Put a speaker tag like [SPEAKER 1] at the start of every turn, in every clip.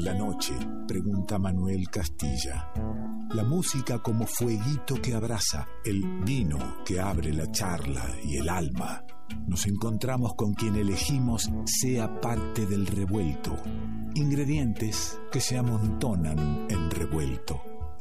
[SPEAKER 1] la noche? Pregunta Manuel Castilla. La música como fueguito que abraza, el vino que abre la charla y el alma. Nos encontramos con quien elegimos sea parte del revuelto. Ingredientes que se amontonan en revuelto.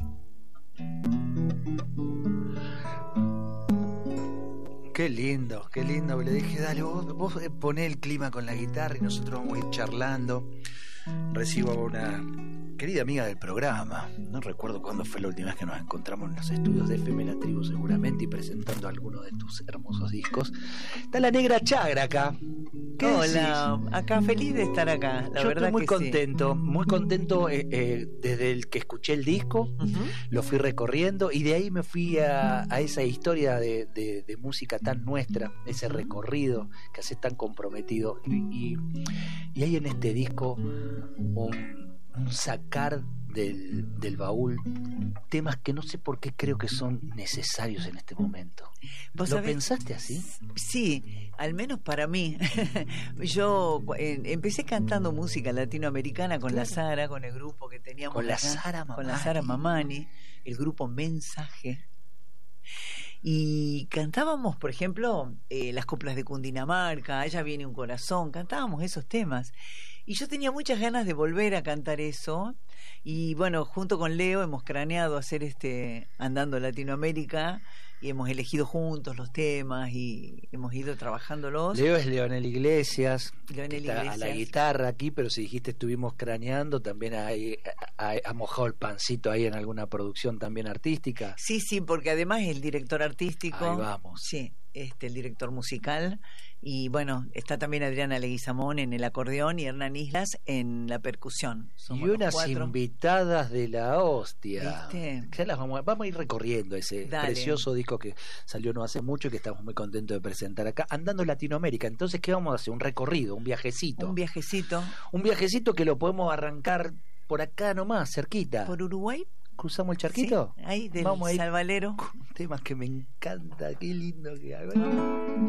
[SPEAKER 2] Qué lindo, le dije, dale, vos poné el clima con la guitarra y nosotros vamos a ir charlando. Recibo a una querida amiga del programa, no recuerdo cuándo fue la última vez que nos encontramos en los estudios de FM La Tribu seguramente, y presentando algunos de tus hermosos discos. Está la Negra Chagra acá.
[SPEAKER 3] Hola, decís? Acá feliz de estar acá, la
[SPEAKER 2] Yo
[SPEAKER 3] verdad
[SPEAKER 2] estoy
[SPEAKER 3] que
[SPEAKER 2] muy contento desde el que escuché el disco, lo fui recorriendo y de ahí me fui a esa historia de música tan nuestra, ese recorrido que haces tan comprometido y hay en este disco un sacar del baúl temas que no sé por qué creo que son necesarios en este momento. ¿Lo pensaste así?
[SPEAKER 3] Sí, al menos para mí. Yo empecé cantando música latinoamericana con la Sara, con el grupo que teníamos
[SPEAKER 2] con la
[SPEAKER 3] Sara Mamani, el grupo Mensaje. Y cantábamos, por ejemplo, las coplas de Cundinamarca, Allá viene un corazón, cantábamos esos temas. Y yo tenía muchas ganas de volver a cantar eso. Y bueno, junto con Leo hemos craneado hacer Andando Latinoamérica y hemos elegido juntos los temas y hemos ido trabajándolos.
[SPEAKER 2] Leo es Leonel Iglesias, a la guitarra aquí, pero si dijiste estuvimos craneando, también ha mojado el pancito ahí en alguna producción también artística.
[SPEAKER 3] Sí, porque además es el director artístico.
[SPEAKER 2] Ahí vamos.
[SPEAKER 3] Sí, el director musical. Y bueno, está también Adriana Leguizamón en el acordeón y Hernán Islas en la percusión.
[SPEAKER 2] Somos y unas invitadas de la hostia.
[SPEAKER 3] ¿Viste?
[SPEAKER 2] Ya las vamos a ir recorriendo ese precioso disco que salió no hace mucho y que estamos muy contentos de presentar acá. Andando Latinoamérica. Entonces, ¿qué vamos a hacer? Un recorrido, un viajecito.
[SPEAKER 3] Un
[SPEAKER 2] viajecito que lo podemos arrancar por acá nomás, cerquita.
[SPEAKER 3] ¿Por Uruguay?
[SPEAKER 2] ¿Cruzamos el charquito?
[SPEAKER 3] Sí, ahí del
[SPEAKER 2] vamos
[SPEAKER 3] Salvalero.
[SPEAKER 2] Con temas que me encanta, qué lindo que hago.